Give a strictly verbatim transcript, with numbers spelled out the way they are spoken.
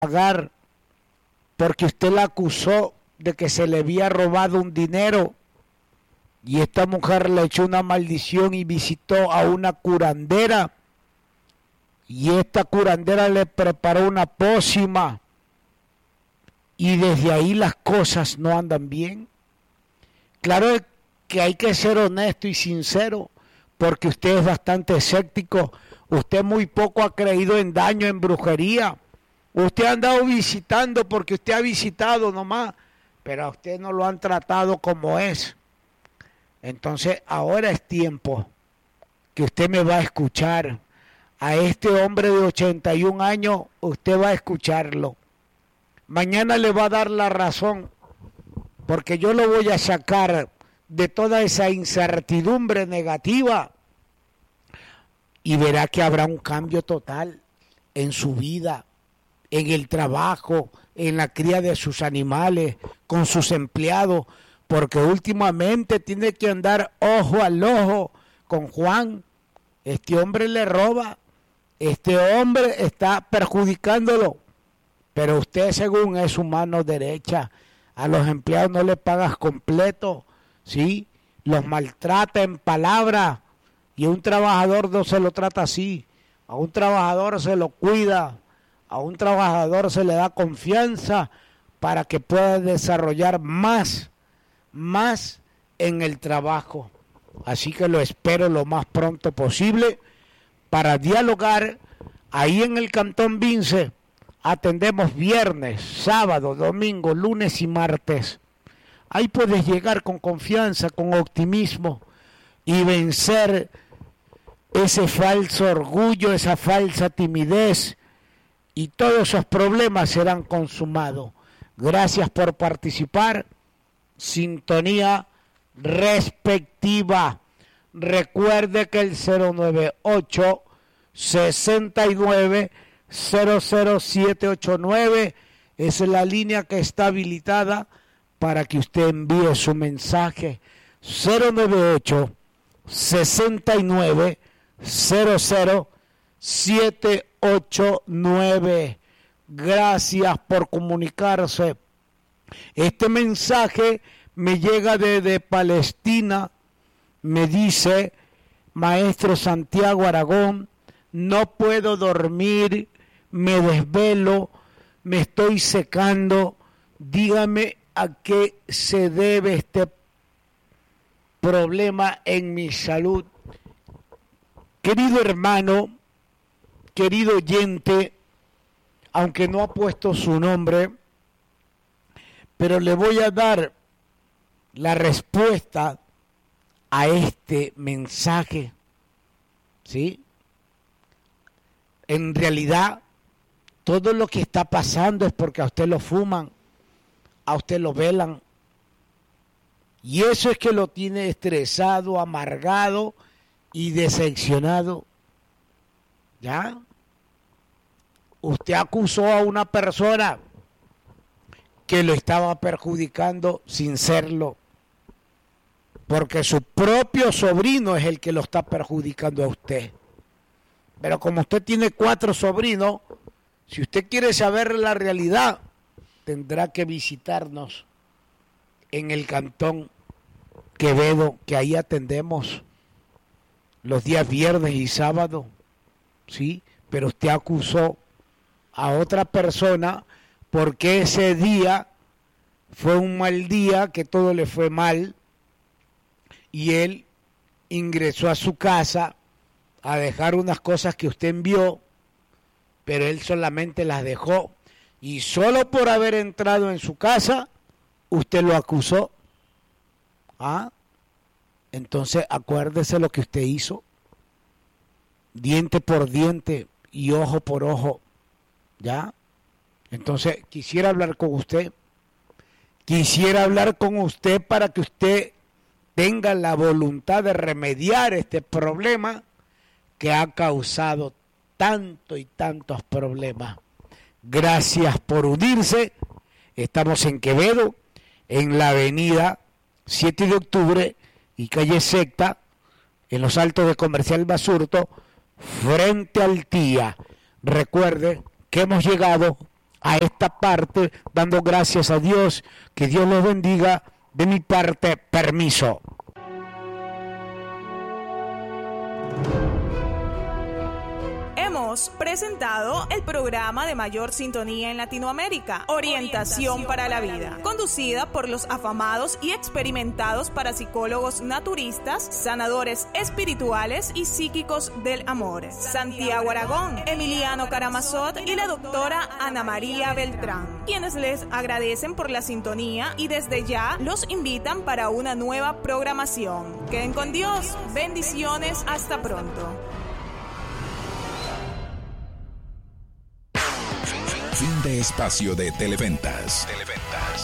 pagar porque usted la acusó de que se le había robado un dinero y esta mujer le echó una maldición y visitó a una curandera y esta curandera le preparó una pócima y desde ahí las cosas no andan bien. Claro que hay que ser honesto y sincero porque usted es bastante escéptico, usted muy poco ha creído en daño, en brujería. Usted ha andado visitando porque usted ha visitado nomás, pero a usted no lo han tratado como es. Entonces ahora es tiempo que usted me va a escuchar. A este hombre de ochenta y un años usted va a escucharlo. Mañana le va a dar la razón, porque yo lo voy a sacar de toda esa incertidumbre negativa y verá que habrá un cambio total en su vida, en el trabajo, en la cría de sus animales, con sus empleados, porque últimamente tiene que andar ojo al ojo con Juan. Este hombre le roba, este hombre está perjudicándolo, pero usted según es su mano derecha, a los empleados no le pagas completo, ¿sí? Los maltrata en palabras y a un trabajador no se lo trata así, a un trabajador se lo cuida, a un trabajador se le da confianza para que pueda desarrollar más, más en el trabajo. Así que lo espero lo más pronto posible para dialogar ahí en el Cantón Vince. Atendemos viernes, sábado, domingo, lunes y martes. Ahí puedes llegar con confianza, con optimismo y vencer ese falso orgullo, esa falsa timidez, y todos esos problemas serán consumados. Gracias por participar. Sintonía respectiva. Recuerde que el cero nueve ocho, sesenta y nueve, cero cero siete ocho nueve es la línea que está habilitada para que usted envíe su mensaje. Cero nueve ocho, sesenta y nueve, cero cero siete ocho nueve. Gracias por comunicarse. Este mensaje me llega desde Palestina. Me dice, maestro Santiago Aragón, no puedo dormir, me desvelo, me estoy secando. Dígame a qué se debe este problema en mi salud. Querido hermano, querido oyente, aunque no ha puesto su nombre, pero le voy a dar la respuesta a este mensaje, ¿sí? En realidad, todo lo que está pasando es porque a usted lo fuman, a usted lo velan, y eso es que lo tiene estresado, amargado y decepcionado. ¿Ya? Usted acusó a una persona que lo estaba perjudicando sin serlo, porque su propio sobrino es el que lo está perjudicando a usted. Pero como usted tiene cuatro sobrinos, si usted quiere saber la realidad, tendrá que visitarnos en el Cantón Quevedo, que ahí atendemos los días viernes y sábado, ¿sí? Pero usted acusó a otra persona porque ese día fue un mal día, que todo le fue mal, y él ingresó a su casa a dejar unas cosas que usted envió, pero él solamente las dejó, y solo por haber entrado en su casa, usted lo acusó. ¿Ah? Entonces acuérdese lo que usted hizo, diente por diente y ojo por ojo, ¿ya? Entonces quisiera hablar con usted, quisiera hablar con usted para que usted tenga la voluntad de remediar este problema que ha causado tanto y tantos problemas. Gracias por unirse. Estamos en Quevedo, en la avenida siete de octubre y calle Secta, en los altos de Comercial Basurto, frente al Tía. Recuerde que hemos llegado a esta parte, dando gracias a Dios. Que Dios los bendiga. De mi parte, permiso. Hemos presentado el programa de mayor sintonía en Latinoamérica, Orientación para la Vida, conducida por los afamados y experimentados parapsicólogos naturistas, sanadores espirituales y psíquicos del amor, Santiago Aragón, Emiliano Karamazot y la doctora Ana María Beltrán, quienes les agradecen por la sintonía y desde ya los invitan para una nueva programación. Queden con Dios, bendiciones, hasta pronto. Fin de espacio de Televentas. Televentas.